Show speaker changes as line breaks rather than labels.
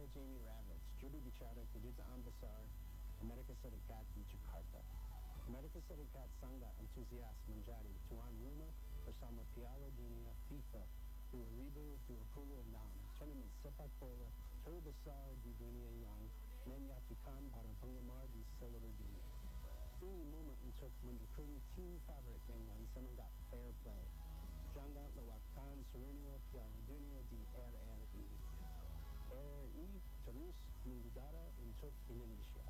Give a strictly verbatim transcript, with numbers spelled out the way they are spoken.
Jamie Ravitz, Judy bicara kedutaan besar Amerika Serikat di Jakarta. Amerika Serikat sangat antusias menjadi tuan rumah bersama Piala Dunia FIFA dua ribu dua puluh enam, tournament sepak bola terbesar di dunia yang menyatukan para penggemar di seluruh dunia. Ini momen untuk mendukung tim favorit dengan semangat fair play. Jangan lewatkan serunya Piala Dunia di R R I. R R I terus mengudara untuk Indonesia.